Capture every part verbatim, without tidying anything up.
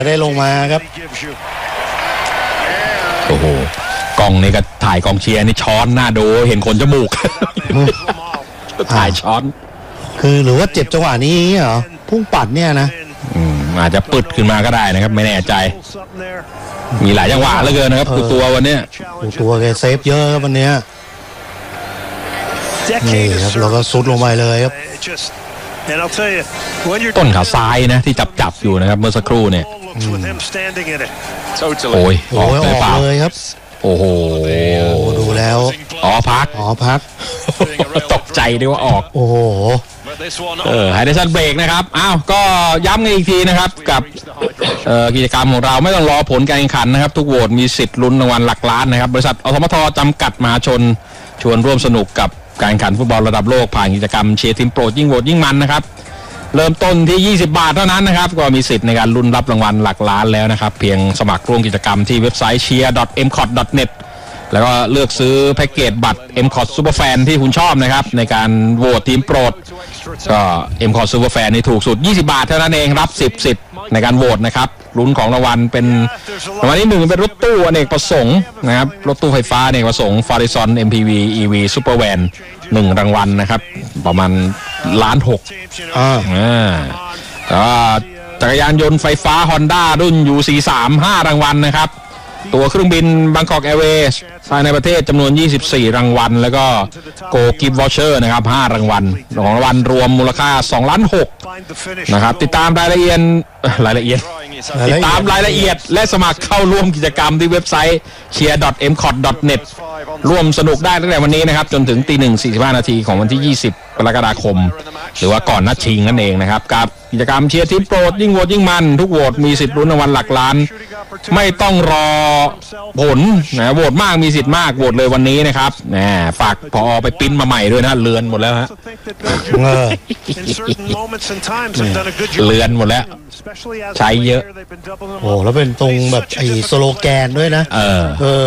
ได้ลงมาครับโอ้โหกองนี่ก็ถ่ายกองเชียร์นี่ช้อนหน้าดูเห็นขนจมูกถ่ายช้อนคือหรือว่าเจ็บจังหวะนี้เหรอพุ่งปัดเนี่ยนะอืมอาจจะปึดขึ้นมาก็ได้นะครับไม่แน่ใจมีหลายจังหวะเหลือเกินนะครับกูตัววันนี้กูตัวแกเซฟเยอะครับวันนี้นี่ครับเราก็ซุดลงไปเลยครับต้นขาซ้ายนะที่จับจับอยู่นะครับเมื่อสักครู่เนี่ยโอ้ยออกเลยเปล่าเลยครับโอ้โหดูแล้วอ๋อพักอ๋อพักตกใจด้วยว่าออกโอ้โหเออไฮเดรชั่นเบรกนะครับอ้าวก็ย้ำกันอีกทีนะครับกับกิจกรรมของเราไม่ต้องรอผลการแข่งขันนะครับทุกโหวตมีสิทธิ์ลุ้นรางวัลหลักล้านนะครับบริษัทอทมทจำกัดมหาชนชวนร่วมสนุกกับการแข่งขันฟุตบอลระดับโลกผ่านกิจกรรมเชียร์ทีมโปรดยิ่งโหวตยิ่งมันนะครับเริ่มต้นที่ยี่สิบบาทเท่านั้นนะครับก็มีสิทธิ์ในการลุ้นรับรางวัลหลักล้านแล้วนะครับเพียงสมัครร่วมกิจกรรมที่เว็บไซต์ เชียร์ ดอท เอ็ม คอท ดอท เน็ต แล้วก็เลือกซื้อแพ็กเกจบัตร เอ็ม คอท Superfan ที่คุณชอบนะครับในการโหวตทีมโปรดก็ เอ็ม คอท Superfan นี่ถูกสุดยี่สิบบาทเท่านั้นเองรับสิบสิทธิ์ในการโหวตนะครับลุ้นของรางวัลเป็นรางวัลที่หนึ่งเป็นรถตู้อเนกประสงค์นะครับรถตู้ไฟฟ้าอเนกประสงค์ Farizon เอ็ม พี วี อี วี Supervan หนึ่งรางวัลนะครับประมาณล้านหกอ่าแล้วจักรยานยนต์ไฟฟ้า Honda รุ่น ยู ซี สาม ห้ารางวัลนะครับตัวเครื่องบิน Bangkok Airways ภายในประเทศจำนวนยี่สิบสี่รางวัลแล้วก็ Go Gift Voucher นะครับห้ารางวัลของรางวัลรวมมูลค่าสองล้านหกนะครับติดตามรายละเอียดรายละเอียดติดตามรายละเอียดและสมัครเข้าร่วมกิจกรรมที่เว็บไซต์ เชียร์ ดอท เอ็ม คอท ดอท เน็ต ร่วมสนุกได้ตั้งแต่วันนี้นะครับจนถึงตีหนึ่งสี่สิบห้านาทีของวันที่ยี่สิบกรกฎาคมหรือว่าก่อนนัดชิงนั่นเองนะครับกับกิจกรรมเชียร์ทีมโปรดยิ่งโหวตยิ่งมันทุกโหวตมีสิทธิ์ลุ้นรางวัลหลักล้านไม่ต้องรอผลนะโหวตมากมีสิทธิ์มากโหวตเลยวันนี้นะครับนะฝากพอไปปิ้นมาใหม่ด้วยนะเลือนหมดแล้วฮะเลือนหมดแล้วใช้เยอะโอ้แล้วเป็นตรงแบบไอ้สโลแกนด้วยนะเออเออ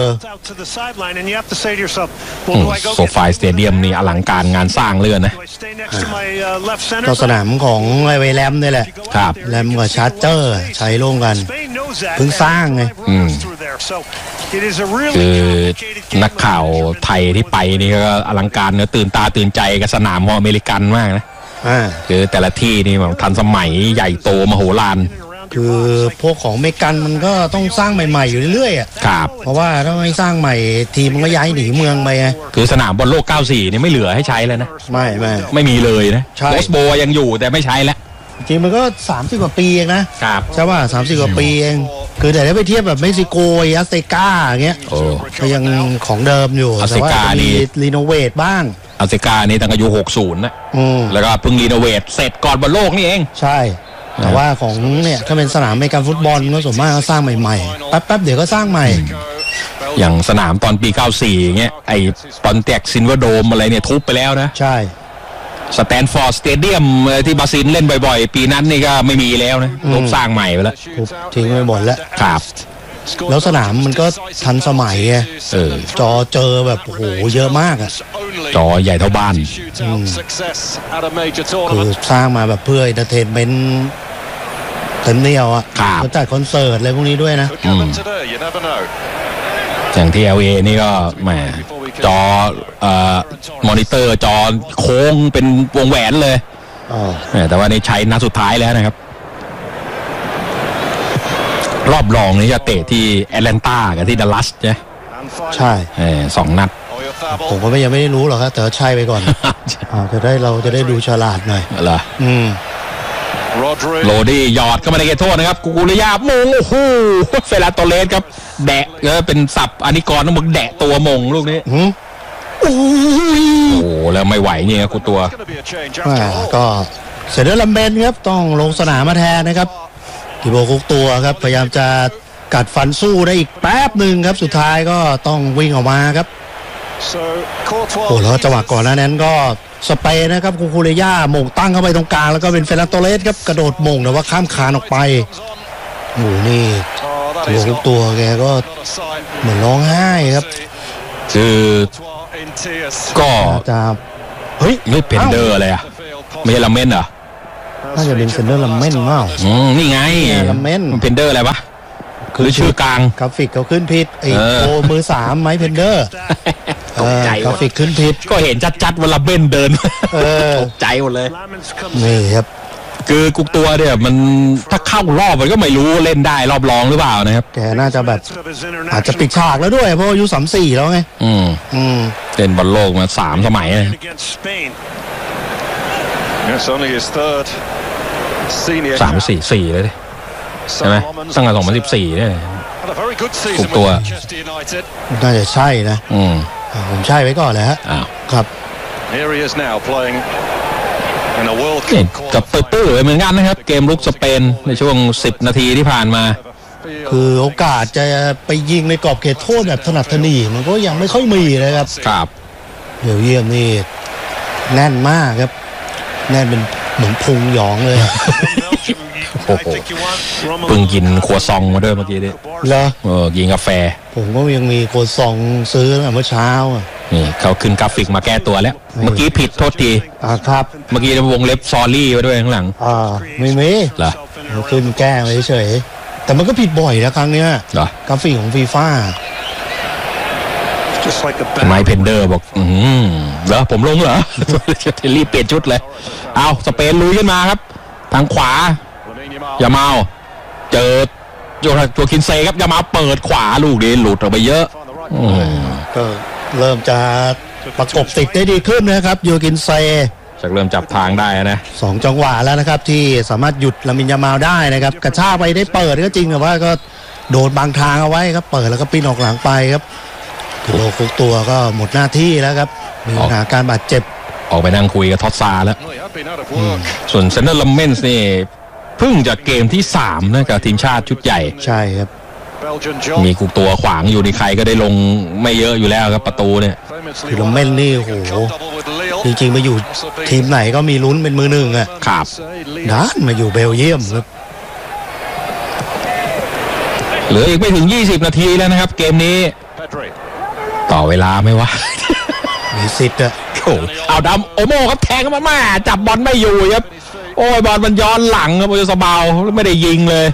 โซฟาสเตเดียมนี่อลังการงานสร้างเลื่อนนะก็สนามของไอเวแรมนี่แหละครับแรมกับชาร์เจอร์ใช้ร่วมกันเพิ่งสร้างไงคือนักข่าวไทยที่ไปนี่ก็อลังการเนื้อตื่นตาตื่นใจกับสนามของอเมริกันมากนะคือแต่ละที่นี่แบบทันสมัยใหญ่โตมโหฬารคือพวกของเมกันมันก็ต้องสร้างใหม่ๆอยู่เรื่อยๆอ่ะครับเพราะว่าถ้าไม่สร้างใหม่ทีมมันก็ย้ายหนีเมืองไปไงคือสนามบอลโลกเก้าสิบสี่นี่ไม่เหลือให้ใช้เลยนะไม่ไม่ไม่มีเลยนะโรสโบยังอยู่แต่ไม่ใช้แล้วจริงมันก็สามสิบกว่าปีเองนะครับใช่ป่ะสามสิบกว่าปีเองคือแต่ถ้าไปเทียบแบบเม็กซิโกอัสเตกาอย่างเงี้ยก็ยังของเดิมอยู่แต่ว่ามีรีโนเวทบ้างอัสเตกานี่ตั้งอายุหกสิบนะแล้วก็เพิ่งรีโนเวทเสร็จก่อนบอลโลกนี่เองใช่แต่ว่าของเนี่ยถ้าเป็นสนามอเมริกันฟุตบอลก็ส่วนมากก็สร้างใหม่ๆแป๊บๆเดี๋ยวก็สร้างใหม่อย่างสนามตอนปีเก้าสิบสี่อย่างเงี้ยไอ้ปอนเต็กซินเวอร์โดมอะไรเนี่ยทุบไปแล้วนะใช่สแตนฟอร์ดสเตเดียมที่บราซิลเล่นบ่อยๆปีนั้นนี่ก็ไม่มีแล้วนะทุบสร้างใหม่ไปแล้วทิ้งไปหมดแล้วครับแล้วสนามมันก็ทันสมัยไงเออจอเจอแบบโอ้โหเยอะมากอ่ะจอใหญ่เท่าบ้านคือสร้างมาแบบเพื่อเอนเตอร์เทนเมนต์เต็มเหนี่ยวอ่ะเขาจัดคอนเสิร์ตอะไรพวกนี้ด้วยนะอย่างที่ แอล เอ นี่ก็แหมจอเอ่อมอนิเตอร์จอโค้งเป็นวงแหวนเลยแต่ว่านี่ใช้นัดสุดท้ายแล้วนะครับรอบรองนี้จะเตะที่แอตแลนตากับที่ดัลลัสใช่ใช่สองนัดผมก็ไม่ยังไม่ได้รู้หรอกครับแต่ใช่ไปก่อนจะได้เราจะได้ดูฉลาดหน่อยเหรออืมโรดี้หยอดเข้ามาในเขตโทษนะครับกูกูริยามงโอ้โหเฟลาโตเลสครับแดะก็เป็นสับอนิกรต้องมึงแดะตัวมงลูกนี้โอ้โหแล้วไม่ไหวเนี่ยกูตัวก็เซเดอร์ลัมเบนครับต้องลงสนามมาแทนนะครับทิโบคุกตัวครับพยายามจะกัดฟันสู้ได้อีกแป๊บหนึ่งครับสุดท้ายก็ต้องวิ่งออกมาครับโอ้แล้วจังหวะก่อนหน้านั้นก็สเปนนะครับคูคูเรย่าหม่งตั้งเข้าไปตรงกลางแล้วก็เป็นเฟรนันโตเลสครับกระโดดหม่งแต่ว่าข้ามคานออกไปโอ้นี่ตัวทุกตัวแกก็เหมือนร้องไห้ครับคือก็จะเฮ้ยไม่เพนเดอร์อะไรอ่ะไม่ใช่ลาเมนเหรอน่าจะเป็นเซนเดอร์ลัมเมนเปล่าอืมนี่ไงลัมเมนเพนเดอร์อะไรวะคือชื่อกลางกราฟิกเขาขึ้นผิดไอ้โอมือสามไม้เพนเดอร์ตกใจกราฟิกขึ้นผิดก็เห็นชัดๆว่าลัมเมนเดินตกใจหมดเลยนี่ครับคือกุกตัวเนี่ยมันถ้าเข้ารอบมันก็ไม่รู้เล่นได้รอบรองหรือเปล่านะครับแกน่าจะแบบอาจจะปิดฉากแล้วด้วยเพราะอายุสามสี่แล้วไงอืมอืมเล่นบอลโลกมาสามสมัยเลยสามสี่สี่เลยใช่ไหมตั้งแต่สองพันสิบสี่เนี่ยกุกตัวน่าจะใช่นะอืมผมใช่ไว้ก่อนเลยฮะครับกับตื้อๆเหมือนกันนะครับเกมลุกสเปนในช่วงสิบนาทีที่ผ่านมาคือโอกาสจะไปยิงในกรอบเขตโทษแบบถนัดถนีมันก็ยังไม่ค่อยมีนะครับครับเดี๋ยวเยี่ยมนี่แน่นมากครับแน่นเป็นเหมือนพุงหยองเลยโอ้โหเพิ่งกินครัวซองมาด้วยเมื่อกี้นี่เหรอเออกินกาแฟผมก็ยังมีครัวซองซื้อตั้งแต่เมื่อเช้าอ่ะนี่เขาขึ้นกราฟิกมาแก้ตัวแล้วเมื่อกี้ผิดโทษทีอ่าครับเมื่อกี้วงเล็บซอรี่ไว้ด้วยข้างหลังอ่าไม่มีเหรอขึ้นแก้ไว้เฉยแต่มันก็ผิดบ่อยนะครั้งเนี้ยเหรอกราฟิกของฟีฟ่าไมค์เพนเดอร์บอกอืมเหรอผมลงเหรอจะรีบเปลี่ยนชุดเลยเอาสเปนลุยขึ้นมาครับทางขวายามาเจอโยนตัวคินเซครับยามาเปิดขวาลูกนี้หลุดออกไปเยอะก็เริ่มจะประกบติดได้ดีขึ้นนะครับโยกินเซจะเริ่มจับทางได้นะสองจังหวะแล้วนะครับที่สามารถหยุดลามินยามาลได้นะครับกระชากไปได้เปิดก็จริงแต่ว่าก็โดนบางทางเอาไว้ครับเปิดแล้วก็ปีนออกหลังไปครับโลฟุกตัวก็หมดหน้าที่แล้วครับมีปัญหาการบาดเจ็บออกไปนั่งคุยกับท็อตซาแล้วส่วนเซนเดอร์ลัมเมนส์นี่เพิ่งจะเกมที่สามนะกับทีมชาติชุดใหญ่ใช่ครับมีกุกตัวขวางอยู่ในใครก็ได้ลงไม่เยอะอยู่แล้วครับประตูเนี่ยคือลัมเมนนี่โหจริงๆมาอยู่ทีมไหนก็มีลุ้นเป็นมือหนึ่งอะครับด้านมาอยู่เบลเยียมครับเหลืออีกไม่ถึงยี่สิบนาทีแล้วนะครับเกมนี้ต่อเวลาไหมวะมีสิทธิ์อะโอ้เอาดำโอโม่ครับแทงมาแม่จับบอลไม่อยู่ครับโอ้ยบอลมันย้อนหลังครับโอสบาวไม่ได้ยิงเลย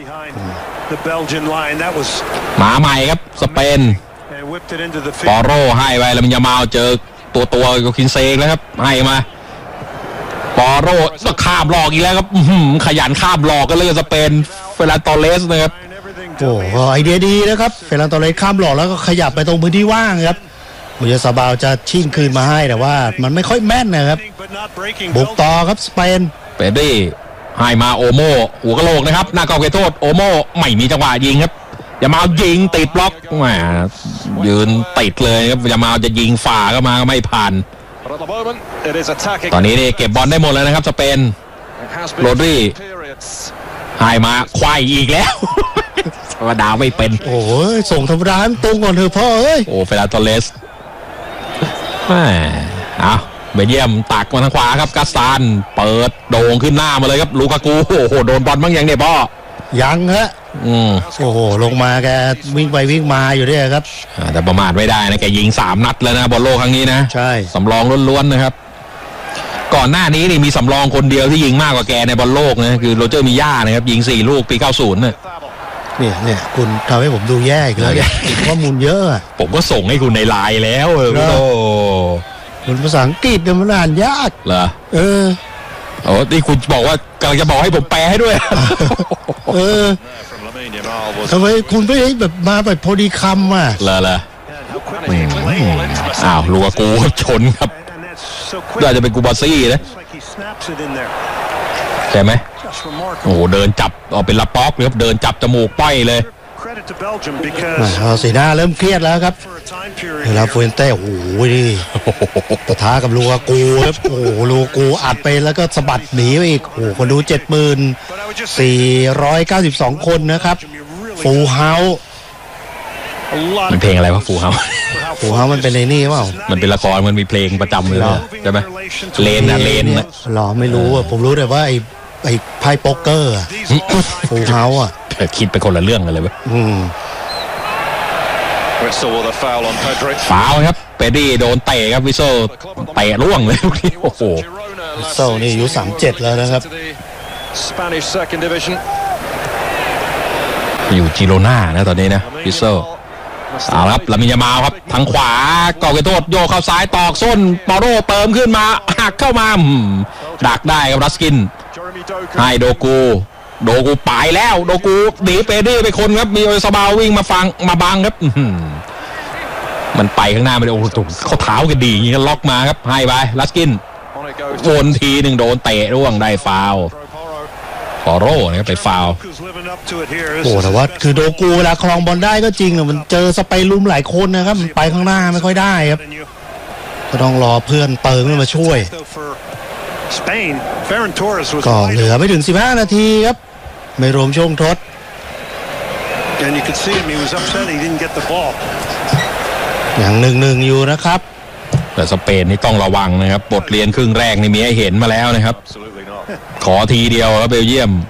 มาใหม่ครับสเปนปอโร่ให้ไว้แล้วมันยามาเจอตัวตัวกับคินเซกแล้วครับให้มาปอโร่ก็ข้ามหลอกอีกแล้วครับขยันข้ามหลอกกันเลยสเปนเฟรานตอเรสนะครับโอ้ไอเดียดีนะครับเฟรานตอเรสข้ามหลอกแล้วก็ขยับไปตรงพื้นที่ว่างครับโอสบาวจะชิ่งคืนมาให้แต่ว่ามันไม่ค่อยแม่นนะครับบุกต่อครับสเปนเปดี้ให้มาโอโม่หัวกะโหลกนะครับหน้ากรอบเขตโทษโอโม่ไม่มีจังหวะยิงครับยามายิงติดบล็อกแหมยืนติดเลยครับยามาจะยิงฝ่าก็มาไม่ผ่านตอนนี้นี่เก็บบอลได้หมดเลยนะครับสเปนโรดรีให้มาควายอีกแล้วธรรมดาไม่เป็นโอ้ยส่งธรรมดาตรงก่อนเถอะพ่อเอ้ยโอ้เฟรานตอเรสแหมเอาเบลเยียมตักมาทางขวาครับกาซานเปิดโด่งขึ้นหน้ามาเลยครับลูกากูโอ้โหโดนบอลบ้างยังเนี่ยพ่อยังฮะอืมโอ้โหลงมาแกวิ่งไปวิ่งมาอยู่ด้วยครับแต่ประมาทไม่ได้นะแกยิงสามนัดแล้วนะบอลโลกครั้งนี้นะใช่สำรองล้วนๆนะครับก่อนหน้านี้นี่มีสำรองคนเดียวที่ยิงมากกว่าแกในบอลโลกนะคือโรเจอร์มิญ่านะครับยิงสี่ลูกปีเก้าสิบเนี่ยเนี่ยเนี่ยคุณทำให้ผมดูแย่อีกแล้วข้อมูลเยอะผมก็ส่งให้คุณในไลน์แล้วเออโอ้คุณภาษาอังกฤษเนี่ยมันอ่านยากเหรอเออโอ้ที่คุณบอกว่ากำลังจะบอกให้ผมแปลให้ด้วยเออทำไมคุณไม่แบบมาแบบพอดีคำอ่ะเหรอเหรออ้าวลูกากูชนครับน่าจะเป็นกูบาซี่นะใช่ไหมโอ้โหเดินจับเอาเป็นละป๊อกเลยครับเดินจับจมูกป้อยเลยสีหน้าเริ่มเครียดแล้วครับเวลาฟูเอนเต้โอ้โหดิปะทะกับลูกากูครับโอ้โหลูกากูอัดไปแล้วก็สะบัดหนีไปอีกโอ้โหคนดูเจ็ดหมื่นสี่ร้อยเก้าสิบสองคนนะครับฟูลเฮาส์มันเพลงอะไรวะฟูลเฮาส์ฟูลเฮาส์มันเป็นในนี่เปล่ามันเป็นละครมันมีเพลงประจำเลยใช่ไหมเลนนะเลนนะหรอไม่รู้อ่ะผมรู้แต่ว่าไอ้ไอ้ไพ่โป๊กเกอร์ฟูลเฮาส์อ่ะคิดไปคนละเรื่องกันเลยเว้ยอืมฟาวครับเปดี้โดนเตะครับวิโซ่เตะร่วงเลยโอ้โหวิโซ่นี่อายุสามเจ็ดแล้วนะครับ Spanish second division อยู่จิโรนานะตอนนี้นะพิโซเอาครับลามินยามาลครับทางขวากอกเกโตโยเข้าซ้ายตอกส้นปาโรเติมขึ้นมาหักเข้ามาดักได้ครับรัสกินให้โดกูโดกูไปแล้วโดกูหนีเปดี้ไปคนครับมีโอซาบาวิ่งมาฟังมาบังครับมันไปข้างหน้าไม่ได้โอ้โหเขาเท้ากันดีอย่างนี้ก็ล็อกมาครับให้ไปรัสกินวนทีหนึ่งโดนเตะร่วงได้ฟาวล์ฟอโร่นะครับไปฟาวล์โอ้แต่ว่าคือโดกูเวลาครองบอลได้ก็จริงอะมันเจอสเปนลุมหลายคนนะครับมันไปข้างหน้าไม่ค่อยได้ครับก็ต้องรอเพื่อนเติมมาช่วยก็เหลือไม่ถึงสิบห้านาทีครับไม่รวมช่วงทดอย่างหนึ่งหนึ่งอยู่นะครับแต่สเปนนี่ต้องระวังนะครับบทเรียนครึ่งแรกนี่มีให้เห็นมาแล้วนะครับขอทีเดียวแล้วเบลเยียม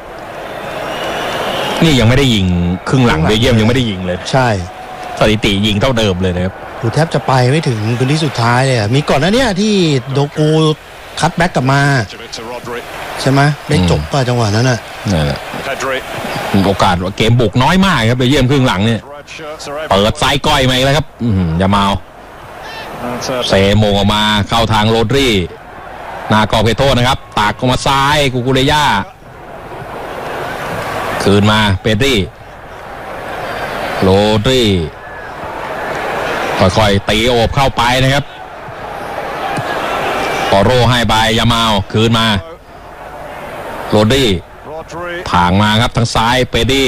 นี่ยังไม่ได้ยิงครึ่งหลังเบลเยียมยังไม่ได้ยิงเลยใช่สถิติยิงเท่าเดิมเลยนะครับดูแทบจะไปไม่ถึงพื้นที่สุดท้ายเลยมีก่อนหน้านี้ที่โดกูคัตแบ็กกลับมาใช่ไหมได้จบป่ะจังหวะนั้นน่ะโอกาสเกมบุกน้อยมากครับเบลเยียมครึ่งหลังเนี่ยเปิดไซก้อยมาแล้วครับอย่าเมาเซโมงออกมาเข้าทางโรดรี่นากอเพโตนะครับตากออกมาซ้ายกูกูเรย่าคืนมาเปดรี่โรดรี่ค่อยๆตีโอบเข้าไปนะครับปอโรให้ไปยามาลคืนมาโรดรี่ผางมาครับทางซ้ายเปดรี่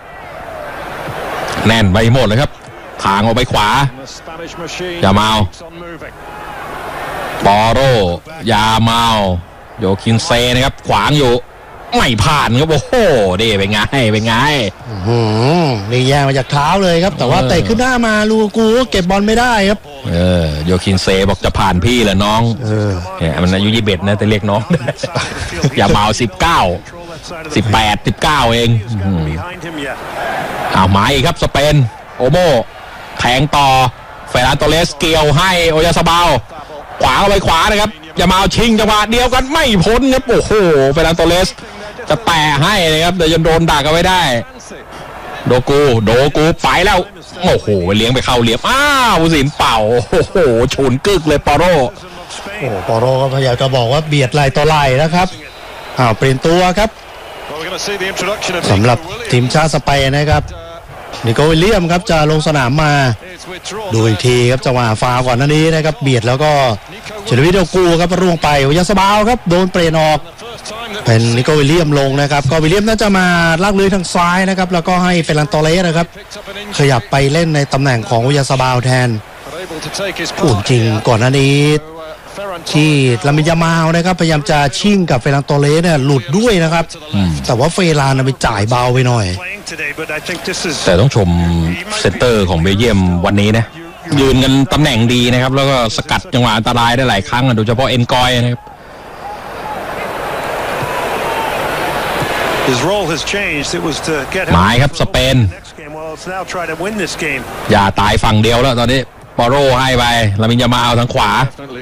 แน่นไปหมดเลยครับทางออกไปขวายามาลปอโรยามาลโยคินเซนะครับขวางอยู่ไม่ผ่านครับโอ้โหดีเป็นไงเป็นไงนี่แย่มาจากเท้าเลยครับแต่ว่าเตะขึ้นหน้ามาลูกูเก็บบอลไม่ได้ครับเออโยคินเซบอกจะผ่านพี่แหละน้องเออเนี่ยมันอายุยี่สิบเอ็ดนะแต่เรียกน้องยามาลสิบเก้าสิบแปดสิบเก้าเองอ้าวมาอีกครับสเปนโอโมแทงต่อเฟรานโตเลสเกี่ยวให้โอยาซาบาลขวาเอาไปขวานะครับอย่ามาเอาชิงจังหวะเดียวกันไม่พ้นครับโอ้โหเฟรานโตเลสจะแตะให้นะครับเดี๋ยวจะโดนดักเอาไว้ได้โดกูโดกูไปแล้วโอ้โหเลี้ยงไปเข้าเลี้ยงอ้าวผู้สินเป่าโอ้โหฉุนกึกเลยปอโรโอ้ปอโรก็พยายามจะบอกว่าเบียดไหลต่อไหลนะครับอ้าวเปลี่ยนตัวครับสำหรับทีมชาติสเปนนะครับนิโคลวิลเลียมครับจะลงสนามมาดูอีกทีครับจังหวะฟาวก่อนหน้านี้นะครับเบียดแล้วก็เฉลิมวิโดกูครับร่วงไปยาสบาวครับโดนเปลี่ยนออกเป็นนิโคลวิลเลียมลงนะครับก็วิลเลียมน่าจะมาลากเลยทางซ้ายนะครับแล้วก็ให้เฟรันโตเลสนะครับขยับไปเล่นในตำแหน่งของยาสบาวแทนพูดจริงก่อนหน้านี้ที่ลามินยามาลนะครับพยายามจะชิ่งกับเฟรันโตเลสเนี่ยหลุดด้วยนะครับแต่ว่าเฟรานไปจ่ายเบาไปหน่อยแต่ต้องชมเซนเตอร์ของเบลเยียมวันนี้นะยืนกันตำแหน่งดีนะครับแล้วก็สกัดจังหวะอันตรายได้หลายครั้งโดยเฉพาะเอ็นกอยนะครับหมายครับสเปนอย่าตายฝั่งเดียวแล้วตอนนี้ปอโรให้ไปลามินยามาลทางขวา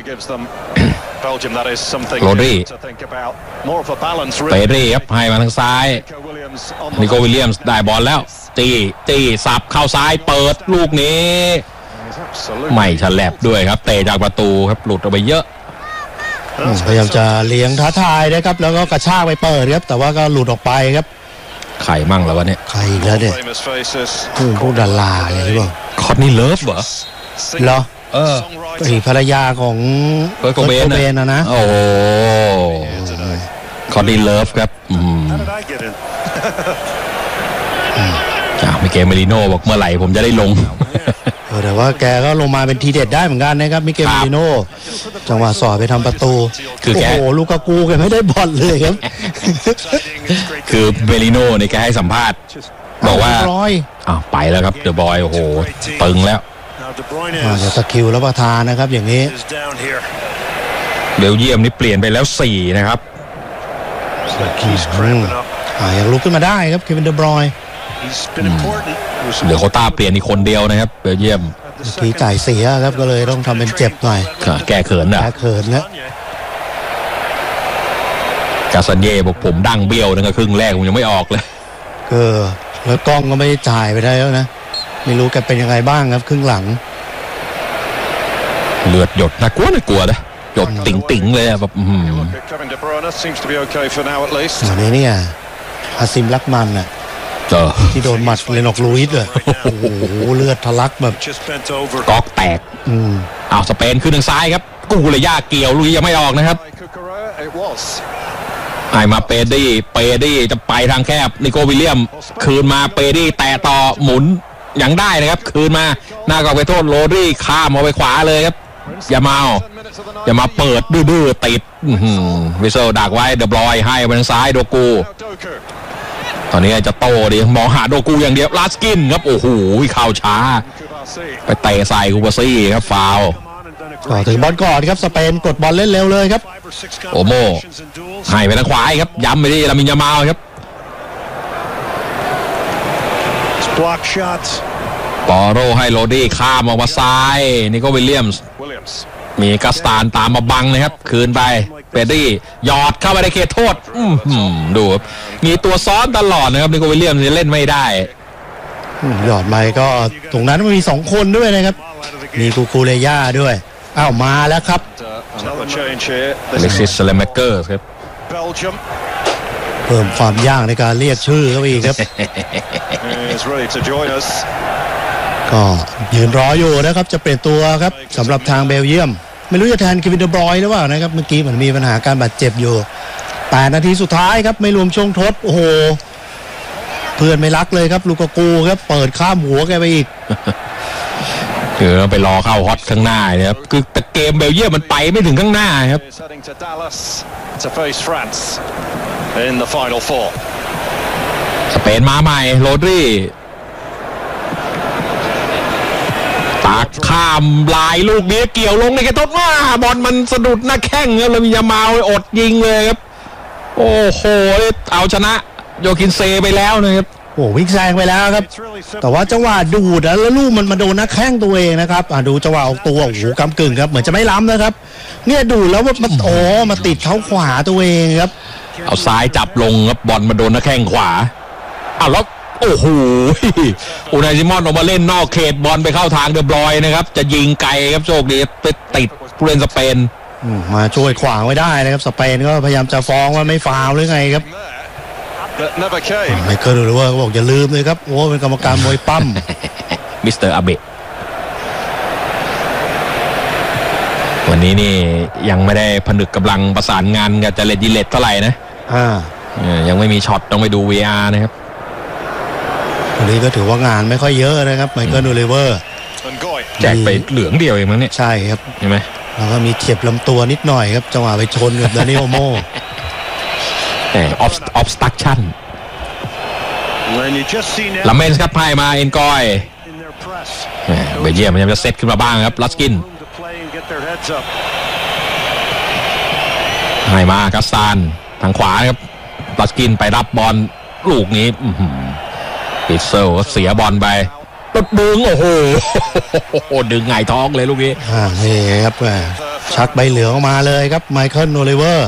โรดรี่เปรี่ครับให้มาทางซ้ายนิโคลวิลเลียมส์ได้บอลแล้วตีตีสับเข้าซ้ายเปิดลูกนี้ไม่ฉลับด้วยครับเตะจากประตูครับหลุดออกไปเยอะพยายามจะเลี้ยงท้าทายนะครับแล้วก็กระชากไปเปิดครับแต่ว่าก็หลุดออกไปครับไข่มั่งแล้ววะเนี่ยไข่อีกแล้วเนี่ยพวกดาราอะไรหรือเปล่าคอร์นี่เลิฟเหรอเหรอเออภรรยาของเบิร์ตโคเบนนะนะโอ้คอร์นี่เลิฟครับอืมจ้ามิเกลเมริโน่บอกเมื่อไหร่ผมจะได้ลงแต่ว่าแกก็ลงมาเป็นทีเด็ดได้เหมือนกันนะครับมิเกลเมริโน่จังหวะสอดไปทำประตูคือแกโอ้โหลูกากูแกไม่ได้บอลเลยครับคือเมริโน่ในแกให้สัมภาษณ์บอกว่าอ้าวไปแล้วครับเดอะบอยโอ้โหตึงแล้วจะสกิลแล้วประทานนะครับอย่างนี้เบลเยียมนี่เปลี่ยนไปแล้วสี่นะครับอ่ายังลุกขึ้นมาได้ครับเควินเดอร์บรอยน์เหลือโคต้าเปลี่ยนอีกคนเดียวนะครับเบลเยียมทีจ่ายเสียครับก็เลยต้องทำเป็นเจ็บหน่อยแก้เขินอ่ะแก้เขินนะกาซันเย่บอกผมดังเบี้ยวนั่นก็ครึ่งแรกผมยังไม่ออกเลยเออแล้วกล้องก็ไม่ได้จ่ายไปได้แล้วนะไม่รู้แกเป็นยังไงบ้างครับครึ่งหลังเลือดหยดน่ากลัวน่ากลัวนะหยดติ๋งติ๋งเลยแบบอืมอันนี้เนี่ยอาซิมลักมันน่ะที่โดนหมัดเลนอกลูอิสเลยโอ้โหเลือดทะลักแบบก๊อกแตกอืมเอาสเปนขึ้นทางซ้ายครับกูเลยย่าเกี่ยวลุยยังไม่ออกนะครับไอมาเปดี้เปดี้จะไปทางแคบนิโกวิลเลียมคืนมาเปดี้แต่ต่อหมุนยังได้นะครับคืนมาหน้ากอกไปโทษโรดรี่ข้ามเอาไปขวาเลยครับอย่ามาอย่ามาเปิดดื้อๆติดวิเซลดักไว้เดบรอยให้ไปทางซ้ายโดกูตอนนี้จะโตดิมองหาโดกูอย่างเดียวลาสกินครับโอ้โหเข้าช้าไปเตะใส่คูบาซี่ครับฟาวต่อถึงบอลก่อนครับสเปนกดบอลเล่นเร็วเลยครับโอโมให้ไปทางขวาครับย้ำไปที่ลามินยามาลครับปอโรให้โรดี้ข้ามออกมาซ้ายนี่ก็วิลเลียมส์มีกัสตานตามมาบังนะครับคืนไปเปดี้หยอดเข้าไปในเขตโทษดูมีตัวซ้อนตลอดนะครับนี่ก็วิลเลียมส์เล่นไม่ได้หยอดไปก็ตรงนั้นมันมีสองคนด้วยนะครับมีกูคูเลย่าด้วยอ้าวมาแล้วครับอเล็กซิส เลเมเกอร์ครับเพิ่มความยากในการเรียกชื่อเข้าไปอีกครับก็ยืนรออยู่นะครับจะเปลี่ยนตัวครับสำหรับทางเบลเยียมไม่รู้จะแทนเควินเดอบรอยน์หรือเปล่านะครับเมื่อกี้เหมือนมีปัญหาการบาดเจ็บอยู่แปดนาทีสุดท้ายครับไม่รวมช่วงทดโอ้โหเพื่อนไม่รักเลยครับลูกกูครับเปิดข้ามหัวแกไปอีกคือเราไปรอเข้าฮอตข้างหน้านะครับคือแต่เกมเบลเยียมมันไปไม่ถึงข้างหน้าครับสเปนมาใหม่โรดรี่ตากข้ามลายลูกนี้เกี่ยวลงในกระต้นว่าบอลมันสะดุดหน้าแข้งแล้วมียามาอดยิงเลยครับโอ้โหเอาชนะโยคินเซไปแล้วนะครับโอ้วิ่งแซงไปแล้วครับแต่ว่าจังหวะดูดแล้วลูกมันมาโดนหน้าแข้งตัวเองนะครับอ่าดูจังหวะออกตัวโอ้โหกำกึ่งครับเหมือนจะไม่ล้ำนะครับเนี่ยดูแล้วมันโอ้มาติดเท้าขวาตัวเองครับเอาซ้ายจับลงครับบอลมาโดนหน้าแข้งขวาอ้าวแล้วโอ้โหอูนายซิมอนออกมาเล่นนอกเขตบอลไปเข้าทางเดอบรอยนะครับจะยิงไกลครับโชคดีไปติดผู้เล่นสเปนมาช่วยขวางไว้ได้นะครับสเปนก็พยายามจะฟ้องว่าไม่ฟาวล์หรือไงครับไม่เคยรู้ว่าบอกอย่าลืมเลยครับโอ้เป็นกรรมการมวยปั้มมิสเตอร์อาเบะวันนี้นี่ยังไม่ได้ผนึกกำลังประสานงานกับเจเลตยิเลตเท่าไหร่นะอ่ายังไม่มีช็อตต้องไปดู วี อาร์ นะครับวันนี้ก็ถือว่างานไม่ค่อยเยอะนะครับไมเคิล โอลิเวอร์แจกไปเหลืองเดียวเองมั้งเนี่ยใช่ครับใช่ไหมแล้วก็มีเจ็บลำตัวนิดหน่อยครับจังหวะไปชนกับดานิโอโมออฟออฟสตั๊กชั่นลาเมนส์ครับให้มาเอ็นกอยเบลเยียมมันยังจะเซตขึ้นมาบ้างครับลัสกินให้มากัสซานทางขวาครับลัสกินไปรับบอลลูกนี้ปิดเซลเสียบอลไปตดดึงโอ้โหดึงไงท้องเลยลูกนี้อ่านี่ครับชักใบเหลืองออกมาเลยครับไมเคิล โอลิเวอร์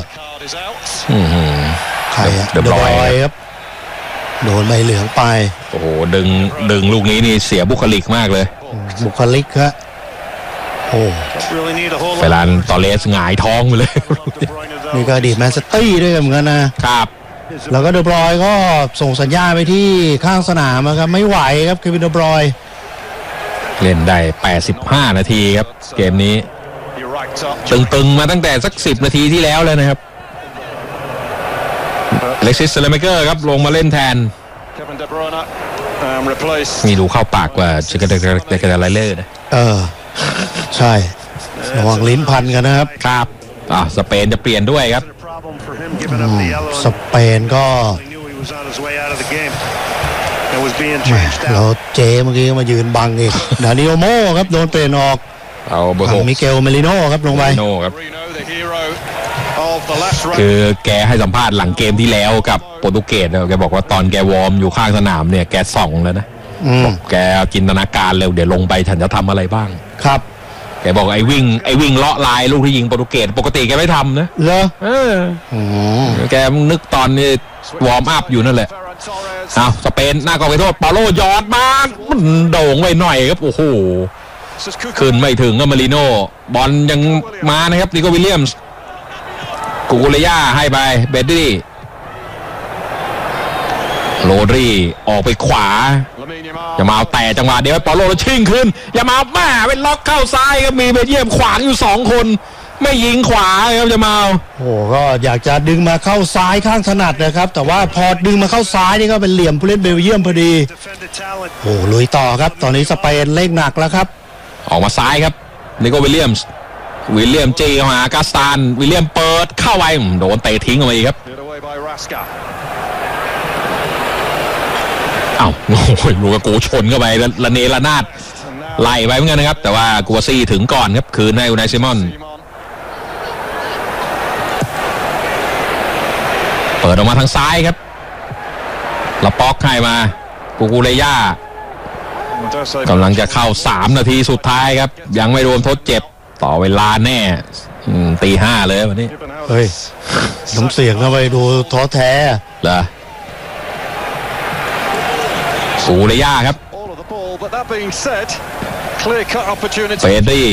ใครเดบรอยครับโดนใบเหลืองไปโอ้โหดึงดึงลูกนี้นี่เสียบุคลิกมากเลยบุคลิกครับโอ้เวลาตอเลสหงายท้องไปเลยนี่ก็ดีแมนซิตี้ด้วยเหมือนกันนะครับแล้วก็เดบรอยก็ส่งสัญญาณไปที่ข้างสนามครับไม่ไหวครับเควินเดบรอยเล่นได้แปดสิบห้านาทีครับเกมนี้ตึงๆมาตั้งแต่สักสิบนาทีที่แล้วเลยนะครับอเล็กซิส เลเมเกอร์ครับลงมาเล่นแทนมีดูเข้าปากกว่าชิคกี้พายเดกาไลเลอร์นะเออใช่ระวังลิ้นพันกันนะครับครับอ่ะสเปนจะเปลี่ยนด้วยครับสเปนก็แล้วเจเมื่อกี้มายืนบังอีกดานิโอโมครับโดนเปลี่ยนออกเอาเบอร์หกมิเกลเมลิโน่ครับลงไปคือแกให้สัมภาษณ์หลังเกมที่แล้วกับโปรตุเกสแกบอกว่าตอนแกวอร์มอยู่ข้างสนามเนี่ยแกส่องแล้วนะแกจินตนาการเร็วเดี๋ยวลงไปฉันจะทำอะไรบ้างครับแกบอกไอ้วิ่งไอ้วิ่งเลาะลายลูกที่ยิงโปรตุเกสปกติแกไม่ทำนะเหรอเออแกนึกตอนนี้วอร์มอัพอยู่นั่นแหละเอาสเปนหน้ากองไปโทษเปาโลยอดมามันโด่งไปหน่อยครับโอ้โหขึ้นไม่ถึงก็มาริโน่บอลยังมานะครับนิโควิลเลียมส์กูกุเลย่าให้ไปเบดดี้โรดรีออกไปขวาอย่ามาเอาแต่จังหวะเดียวเปาโลแล้วชิ่งขึ้นอย่ามาแม่เป็นล็อกเข้าซ้ายครับมีเบลเยียมขวางอยู่สองคนไม่ยิงขวาครับจะมาโอ้ก็อยากจะดึงมาเข้าซ้ายข้างถนัดนะครับแต่ว่าพอดึงมาเข้าซ้ายนี่ก็เป็นเหลี่ยมผู้เล่นเบลเยียมพอดีโอ้ลุยต่อครับตอนนี้สเปนเล่นหนักแล้วครับออกมาซ้ายครับนิโควิลเลียมส์วิลเลียมจีเข้ามากาสตานวิลเลียมเปิดเข้าไปโดนเตะทิ้งออกมาอีกครับอ้าวโอ้ยลูกกากูชนเข้าไปละเนระนาดไล่ไปเหมือนกันนะครับแต่ว่ากัวซี่ถึงก่อนครับคืนให้อูไนซิมอนเปิดออกมาทางซ้ายครับละป๊อกให้มากูกูเลย่ากำลังจะเข้าสามนาทีสุดท้ายครับยังไม่รวมทดเจ็บต่อเวลาแน่ตีห้าเลยวันนี้เฮ้ยน้ำเสียงเข้าไปดูท้อแท้เหรอกูเลย่าครับเฟรดดี้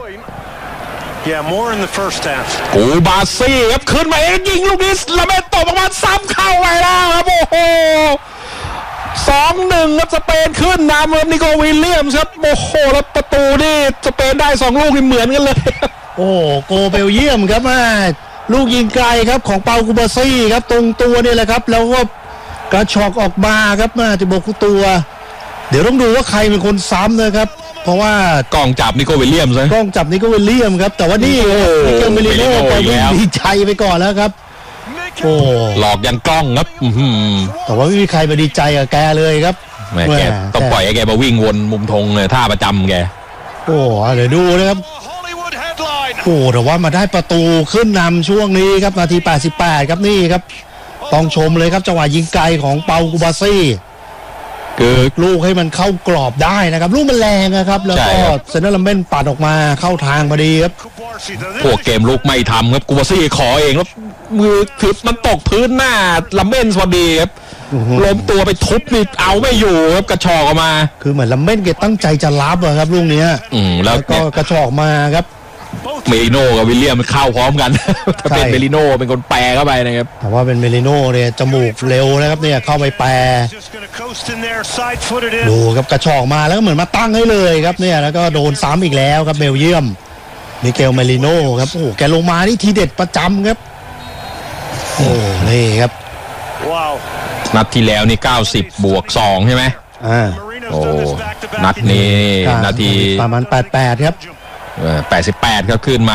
กูบาซี่ครับขึ้นมาเองยิงลูกนี้ละเมตตบออกมาซ้ำเข้าไปแล้วครับโอ้โหสองหนึ่งครับสเปนขึ้นนำครับนิโควิลเลียมส์ครับโอ้โหแล้วประตูนี่สเปนได้สองลูกเหมือนกันเลยโอ้โกเบลเยียมครับมาลูกยิงไกลครับของเปากูบาซี่ครับตรงตัวนี่แหละครับแล้วก็กระชอกออกมาครับมาจะบอกตัวเดี๋ยวต้องดูว่าใครเป็นคนซ้ำนะครับเพราะว่ากล้องจับนิโควิลเลียมส์กล้องจับนิโควิลเลียมครับแต่ว่านี่นิโควิลเลียมไปวิ่งดีใจไปก่อนแล้วครับโอ้หลอกยันกล้องครับแต่ว่าไม่มีใครมาดีใจกับแกเลยครับแม่แกต้องปล่อยให้แกมาวิ่งวนมุมธงเลยท่าประจำแกโอ้เดี๋ยวดูนะครับโอ้แต่ว่ามาได้ประตูขึ้นนำช่วงนี้ครับนาทีแปดสิบแปดครับนี่ครับต้องชมเลยครับจังหวะยิงไกลของเปากูบาซี่คือลูกให้มันเข้ากรอบได้นะครับลูกมันแรงนะครับแล้วก็เซนเตอร์ลัมเบนปัดออกมาเข้าทางพอดีครับพวกเกมลูกไม่ทำครับกูบาซี่ขอเองแล้วมือถือมันตกพื้นหน้าลัมเบนพอดีครับล้มตัวไปทุบนี่เอาไม่อยู่ครับกระชอกออกมาคือเหมือนลัมเบนแกตั้งใจจะรับอะครับลูกนี้แล้วก็กระชอกมาครับเมลิโน่กับวิลเลียมมันเข้าพร้อมกันถ้าเป็นเมลิโน่เป็นคนแปรเข้าไปนะครับแต่ว่าเป็นเมลิโน่เนี่ยจมูกเร็วนะครับเนี่ยเข้าไปแปรดูครับกระชอกมาแล้วก็เหมือนมาตั้งให้เลยครับเนี่ยแล้วก็โดนซ้ำอีกแล้วครับเบลเยียมมิเกลเมลิโน่ครับโอ้แกลงมานี่ทีเด็ดประจำครับโอ้นี่ครับนัดที่แล้วนี่เก้าสิบบวกสองใช่ไหมอ่าโอ้นัดนี้นาทีประมาณแปดสิบแปดครับแปดสิบแปดครับขึ้นมา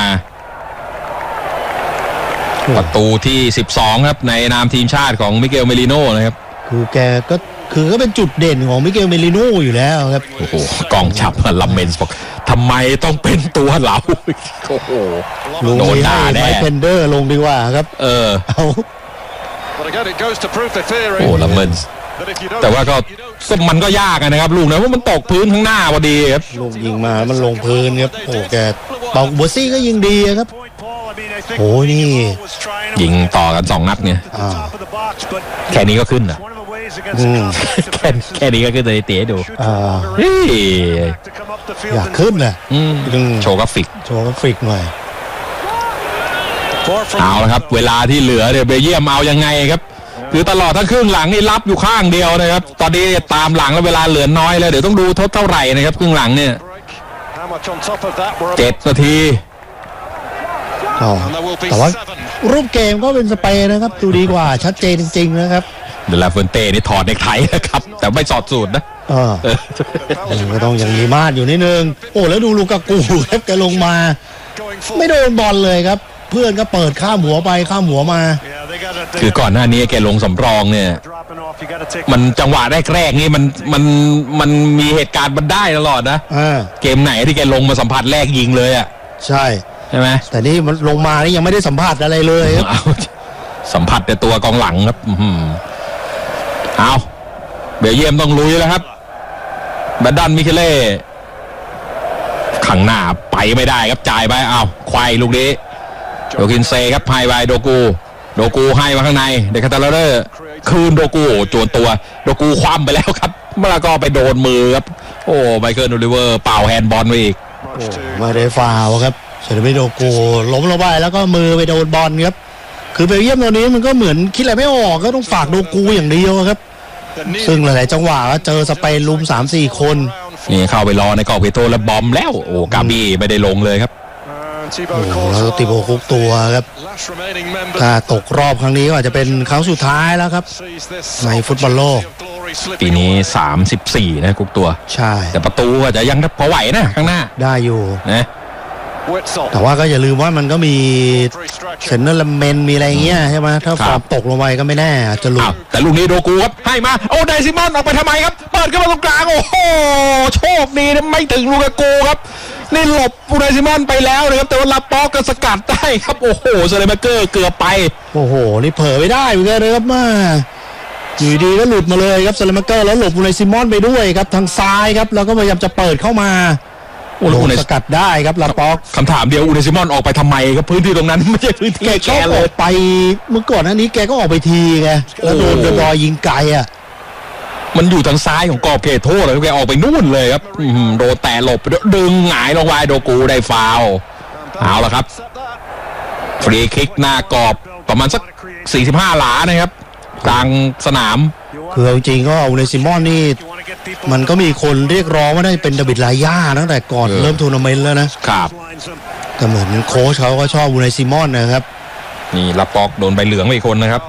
ประตูที่สิบสองครับในนามทีมชาติของมิเกลเมลิโน่นะครับคือแกก็คือก็เป็นจุดเด่นของมิเกลเมลิโน่อยู่แล้วครับโอ้โหกองฉับลัมเมนส์บอกทำไมต้องเป็นตัวเราโอ้โหโดนด่าแน่ไมค์เพนเดอร์ลงดีกว่าครับเออเอาโอ้ลัมเมนส์แต่ว่าก็มันก็ยากนะครับลูกนะว่ามันตกพื้นข้างหน้าพอดีครับลูกยิงมามันลงพื้นครับโอ้แกเปาบัวซี่ก็ยิงดีครับโอ้นี่ยิงต่อกันสองนัดเนี่ยแค่นี้ก็ขึ้นอ่ะแค่แค่นี้ก็ขึ้นเลยเตะดูอยากขึ้นนะโชว์กราฟิกโชว์กราฟิกหน่อยเอาละครับเวลาที่เหลือเนี่ยเบลเยียมเอายังไงครับคือตลอดทั้งครึ่งหลังนี่รับอยู่ข้างเดียวนะครับตอนนี้ตามหลังแล้วเวลาเหลือน้อยแล้วเดี๋ยวต้องดูทดเท่าไหร่นะครับครึ่งหลังเนี่ยเจ็ดนาทีแต่ว่ารูปเกมก็เป็นสเปนนะครับดูดีกว่าชัดเจนจริงๆนะครับเดลาเฟนเต้นี่ถอดเนคไทนะครับแต่ไม่สอดสูตรนะเออก็ต้องอย่างมีมาดอยู่นิดนึงโอ้แล้วดูลูกากูครับแกลงมาไม่โดนบอลเลยครับเพื่อนก็เปิดข้ามหัวไปข้ามหัวมาคือก่อนหน้านี้แกลงสำรองเนี่ยมันจังหวะแรกๆนี่มันมันมันมีเหตุการณ์มันได้ตลอดนะเกมไหนที่แกลงมาสัมผัสแรกยิงเลยอ่ะใช่ใช่ไหมแต่นี่มันลงมานี่ยังไม่ได้สัมผัสอะไรเลยครับสัมผัสแต่ตัวกองหลังครับเอาเบลเยียมต้องลุยแล้วครับแบดดันมิเคเล่ข้างหน้าไปไม่ได้ครับจ่ายไปเอาควายลูกนี้โยคินเซครับให้ไปโดกูโดกูให้มาข้างในเดคาตาเลอร์คืนโดกูโจนตัวโดกูคว่ำไปแล้วครับแล้วก็ไปโดนมือครับโอ้ไมเคิลโอลิเวอร์เป่าแฮนด์บอลไปอีกไม่ได้ฟาวครับเซเลมิโดกูล้มลงไปแล้วก็มือไปโดนบอลครับคือเบลเยียมตัวนี้มันก็เหมือนคิดอะไรไม่ออกก็ต้องฝากโดกูอย่างเดียวครับซึ่งหลายๆจังหวะก็เจอสเปนลุม สามสี่ คนนี่เข้าไปรอในกรอบเพโตแล้วบอมแล้วโอ้กาบี้ไม่ได้ลงเลยครับโอ้แล้วติโบคุกตัวครับถ้าตกรอบครั้งนี้ก็อาจจะเป็นครั้งสุดท้ายแล้วครับในฟุตบอลโลกปีนี้สามสิบสี่นะคุกตัวใช่แต่ประตูอาจจะยังพอไหวนะข้างหน้าได้อยู่นะแต่ว่าก็อย่าลืมว่ามันก็มีเซนเนอร์ลเมนมีอะไรเงี้ยใช่ไหมถ้าฟอร์มตกลงไปก็ไม่แน่จะหลุดแต่ลูกนี้โดกูครับให้มาโอ้ไดซิมอนออกไปทำไมครับเปิดขึ้นมาตรงกลางโอ้โหโชคดีนะไม่ถึงลูกากูครับนี่หลบอูไดซิมอนไปแล้วนะครับแต่ว่าลาป๊อกก็สกัดได้ครับโอ้โหเซเลเมเกอร์เกือบไปโอ้โหนี่เผลอไม่ได้เหมือนกันเลยครับมาอยู่ดีก็หลุดมาเลยครับเซเลเมเกอร์แล้วหลบอูไดซิมอนไปด้วยครับทางซ้ายครับแล้วก็พยายามจะเปิดเข้ามาโอ้โหสกัดได้ครับลาป๊อกคำถามเดียวอูไดซิมอนออกไปทำไมครับพื้นที่ตรงนั้นไม่ใช่พื้นที่แกเลยไปเมื่อก่อนหน้านี้แกก็ออกไปทีไงแล้วโดนเดบอยยิงไกลอ่ะมันอยู่ทางซ้ายของกรอบเขตโทษเลยแกออกไปนู่นเลยครับโดนแต่หลบดึงหงายลงไปโดกูได้ฟาวล์เอาละครับฟรีคิกหน้ากรอบประมาณสักสี่สิบห้าหลานะครับกลางสนามคือจริงๆก็อูไดซิมอนนี่มันก็มีคนเรียกร้องว่าได้เป็นดาวิดลาย่าตั้งแต่ก่อนเริ่มทัวร์นาเมนต์แล้วนะครับแต่เหมือนโค้ชเขาก็ชอบอูไดซิมอนนะครับนี่ลาป๊อกโดนใบเหลืองไปอีกคนนะครับ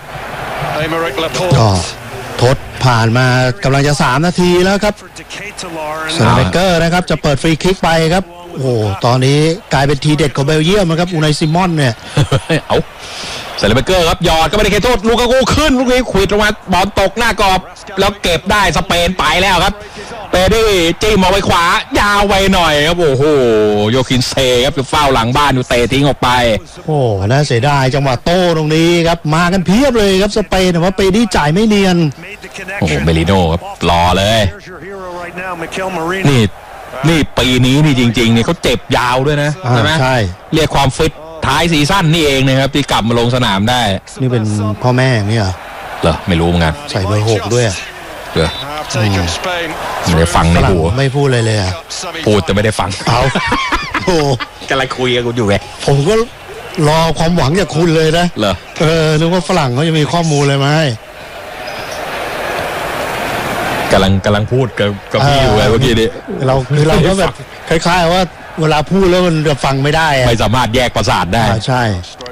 ก็ทดผ่านมากำลังจะสามนาทีแล้วครับเซเลเมเกอร์นะครับจะเปิดฟรีคิกไปครับโอ้โหตอนนี้กลายเป็นทีเด็ดของเบลเยียมนะครับอูไดซิมอนเนี่ยเอาเซเลเมเกอร์ครับหยอดก็ไม่ได้เขตโทษลูกากูขึ้นลูกนี้ขวิดลงมาบอลตกหน้ากรอบแล้วเก็บได้สเปนไปแล้วครับเปดี้จี้มองไปขวายาวไวหน่อยครับโอ้โหโยคินเซครับอยู่เฝ้าหลังบ้านอยู่เตะทิ้งออกไปโอ้น่าเสียดายจังหวะโต้ตรงนี้ครับมากันเพียบเลยครับสเปนแต่ว่าเปดี้จ่ายไม่เนียนโอ้โหเบลิโน่ครับรอเลยนี่นี่ปีนี้นี่จริงๆเนี่ยเขาเจ็บยาวด้วยนะใช่ไหมใช่เรียกความฟิตท้ายซีซั่นนี่เองนะครับที่กลับมาลงสนามได้นี่เป็นพ่อแม่เนี่ยเหรอไม่รู้เหมือนกันใส่เบอร์หกด้วยเหรอไม่ได้ฟังในหูไม่พูดเลยเลยอ่ะพูดแต่ไม่ได้ฟังเอาโอ้กำลังคุยกันอยู่ไงผมก็รอความหวังจากคุณเลยนะเหรอเออนึกว่าฝรั่งเขาจะมีข้อมูลอะไรมาให้กำลังกำลังพูดกับกับพี่อยู่ไงเมื่อกี้นี้เราคือเราก็แบบคล้ายๆว่าเวลาพูดแล้วมันจะฟังไม่ได้ไม่สามารถแยกประสาทได้ใช่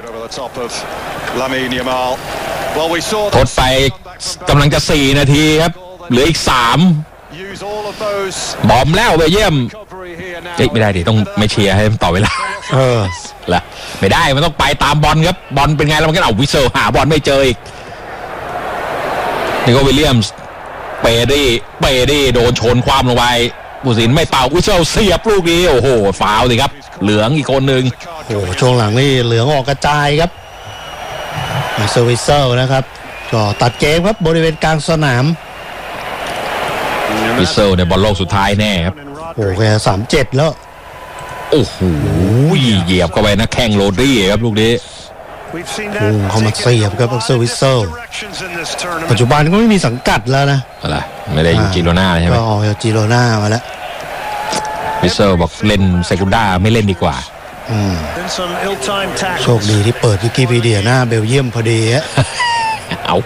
ทดไปกำลังจะสี่นาทีครับเหลืออีกสามบอมแล้วไปเยี่ยมเอ๊ะไม่ได้ดิต้องไม่เชียร์ให้ต่อเวลาเออละไม่ได้มันต้องไปตามบอลครับบอลเป็นไงแล้วมันก็เอาวิเซลหาบอลไม่เจออีกนี่ก็วิลเลียมส์เปดี้เปดี้โดนชนความลงไปผู้สินไม่เป่าวิเซลเสียบลูกนี้โอ้โหฟาวล์สิครับเหลืองอีกคนหนึ่งโอ้ช่วงหลังนี่เหลืองออกกระจายครับเซอร์วิเซลนะครับก็ตัดเกมครับบริเวณกลางสนามวิเซลในบอลโลกสุดท้ายแน่ครับโอ้แค่สามเจ็ดแล้วโอ้โหเหยียบเข้าไปนะแข้งโรดรี่ครับลูกนี้พุ่งเข้ามาเสียบครับเซอร์วิเซลปัจจุบันก็ไม่มีสังกัดแล้วนะอะไรไม่ได้อยู่จิโรนาใช่ไหมก็ออกจากจิโรนามาแล้ววิเซลบอกเล่นเซกุนดาไม่เล่นดีกว่าโชคดีที่เปิดวิกิพีเดียหน้าเบลเยียมพอดีฮะเอา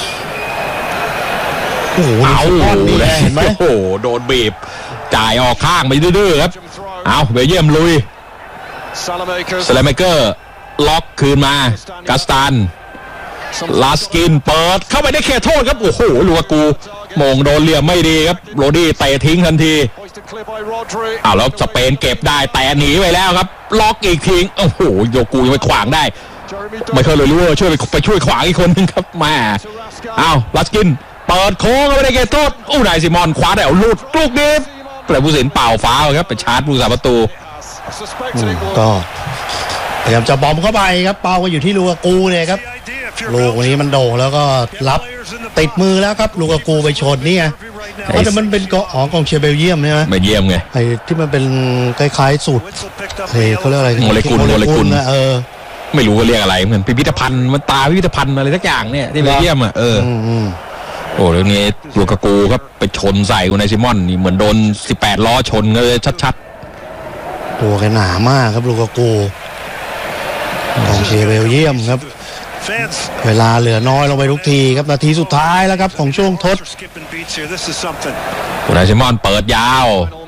โอ้โหเอาเห็นไหมโอ้โหโดนบีบจ่ายออกข้างไปดื้อๆครับเอาเบลเยียมลุยสเลเมเกอร์ล็อกคืนมากัสตันลาสกินเปิดเข้าไปได้เขตโทษครับโอ้โหลูกากูมงโดนเหลี่ยมไม่ดีครับโรดี้เตะทิ้งทันทีอ้าวแล้วสเปนเก็บได้แต่หนีไปแล้วครับล็อกอีกทิ้งโอ้โหโยกูยังไปขวางได้ไม่เคยเลยรู้ว่าช่วยไปไปช่วยขวางอีกคนนึงครับแม่อ้าวลาสกินเปิดโค้งเข้าไปได้เขตโทษอู้นายซิมอนคว้าได้เอาลูดลูกนี้แต่ผู้สินเป่าฟ้าครับไปชาร์จผู้สาประตูก็พยายามจะบอมเข้าไปครับเป้าก็อยู่ที่ลูกากูเนี่ยครับลูกวันนี้มันโด่งแล้วก็รับติดมือแล้วครับลูกากูไปชนนี่ไงแต่มันเป็นเกาะของกองเชียร์เบลเยียมใช่ไหมเบลเยียมไงไอ้ที่มันเป็นคล้ายๆสูตรเฮ้ยเขาเรียกอะไรโมเลกุลโมเลกุลนะเออไม่รู้เขาเรียกอะไรเหมือนพิพิธภัณฑ์มันตาพิพิธภัณฑ์อะไรสักอย่างเนี่ยที่เบลเยียมอ่ะเออโอ้เรื่องนี้ลูกากูครับไปชนใส่อุนายซิมอนนี่เหมือนโดนสิบแปดล้อชนเลยชัดๆตัวแกหนามากครับลูกากูกองเชียร์เบลเยียมครับเวลาเหลือน้อยลงไปทุกทีครับนาทีสุดท้ายแล้วครับของช่วงทดอุนายซิมอนเปิดยาว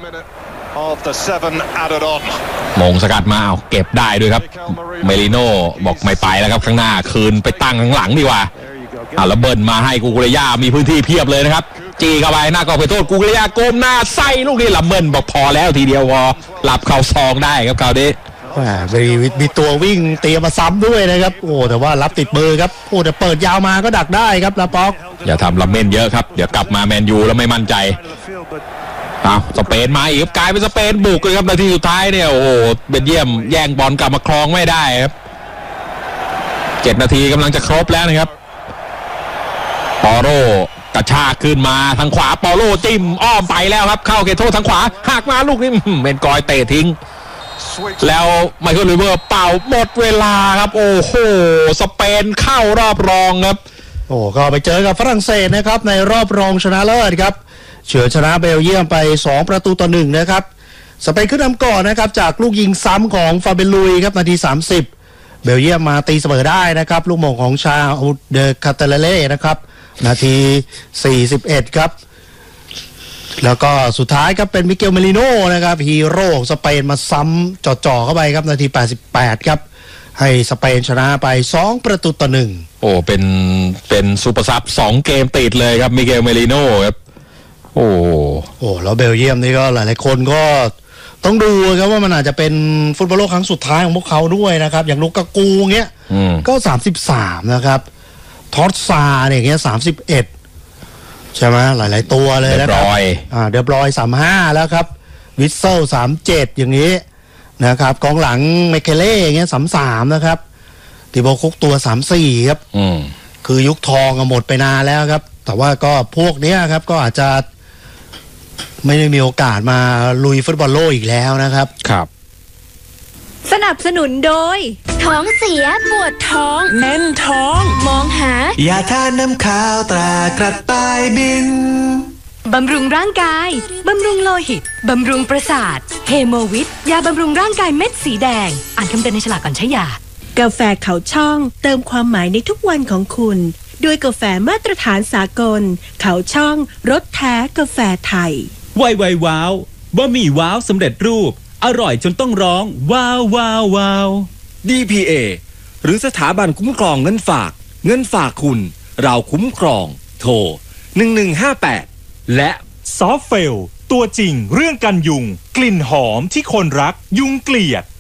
มงสกัดมาเอาเก็บได้ด้วยครับเมลิโน่บอกไม่ไปแล้วครับข้างหน้าคืนไปตั้งข้างหลังดีกว่าอ่ะแล้วเบิร์นมาให้กูกุเรย่ามีพื้นที่เพียบเลยนะครับจีเข้าไปหน้ากองไปโทษกูกุเรย่าโกมหน้าใส่ลูกนี้ลำเบิร์นบอกพอแล้วทีเดียวพอหลับเข่าซองได้ครับคราวนี้มีมีตัววิ่งเตรียมมาซ้ำด้วยนะครับโอ้แต่ว่ารับติดมือครับโอ้แต่เปิดยาวมาก็ดักได้ครับลาป็อกอย่าทำลำเม่นเยอะครับเดี๋ยวกลับมาแมนยูแล้วไม่มั่นใจอ้าวสเปนมาอีกกลายเป็นสเปนบุกเลยครับนาทีสุดท้ายเนี่ยโอ้โหเบลเยียมแย่งบอลกลับมาครองไม่ได้ครับเจ็ดนาทีกำลังจะครบแล้วนะครับปอโรกระชากขึ้นมาทางขวาปอโรจิ้มอ้อมไปแล้วครับเข้าเขตโทษทางขวาหักมาลูกนี้เป็นกอยเตะทิ้งแล้วไมเคิลลิเวอร์เป่าหมดเวลาครับโอ้โหสเปนเข้ารอบรองครับโอ้ก็ไปเจอกับฝรั่งเศสนะครับในรอบรองชนะเลิศครับเฉือนชนะเบลเยียมไปสองประตูต่อหนึ่งนะครับสเปนขึ้นนำก่อนนะครับจากลูกยิงซ้ำของฟาเบลุยครับนาทีสามสิบเบลเยียมมาตีเสมอได้นะครับลูกโมงของชาเดคาเตเลเล่นะครับนาทีสี่สิบเอ็ดครับแล้วก็สุดท้ายครับเป็นมิเกลเมลิโน่นะครับฮีโร่สเปนมาซ้ำจ่อๆเข้าไปครับนาทีแปดสิบแปดครับให้สเปนชนะไปสองประตูต่อหนึ่งโอ้เป็นเป็นซูเปอร์ซับสองเกมติดเลยครับมิเกลเมลิโน่ครับโอ้โอ้แล้วเบลเยียมนี่ก็หลายๆคนก็ต้องดูครับว่ามันอาจจะเป็นฟุตบอลโลกครั้งสุดท้ายของพวกเขาด้วยนะครับอย่างลูกากูเงี้ยก็สามสิบสามนะครับทอสซาเนี่ยเงี้ยสามสิบเอ็ดใช่ไหมหลายๆตัวเลยนะครับอ่าเดบรอยสามห้าแล้วครับวิสเซลสามเจ็ดอย่างนี้นะครับกองหลังไมเคเล่เงี้ยสามสามนะครับติโบคุกตัวสามสี่ครับคือยุคทองหมดไปนานแล้วครับแต่ว่าก็พวกนี้ครับก็อาจจะไม่ได้มีโอกาสมาลุยฟุตบอลโลกอีกแล้วนะครับครับสนับสนุนโดยท้องเสียปวดท้องแน่นท้องมองหายาทาน้ำข้าวตรากระต่ายบินบำรุงร่างกายบำรุงโลหิตบำรุงประสาทเฮโมวิทยาบำรุงร่างกายเม็ดสีแดงอ่านคำเตือนในฉลากก่อนใช้ยากาแฟเขาช่องเติมความหมายในทุกวันของคุณด้วยกาแฟมาตรฐานสากลเขาช่องรสแท้กาแฟไทยไวไวว้าวบะหมี่ว้าวสำเร็จรูปอร่อยจนต้องร้องว้าวว้าวว้าวดี พี เอ หรือสถาบันคุ้มครองเงินฝากเงินฝากคุณเราคุ้มครองโทรหนึ่งหนึ่งห้าแปดและซอฟเฟลตัวจริงเรื่องกันยุงกลิ่นหอมที่คนรักยุงเกลียด